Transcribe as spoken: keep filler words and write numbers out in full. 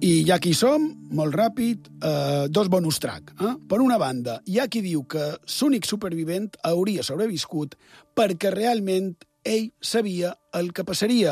I ja que hi som, molt ràpid, eh, dos bonus track. Eh? Per una banda, hi ha qui diu que l'únic supervivent hauria sobreviscut perquè realment ell sabia el que passaria.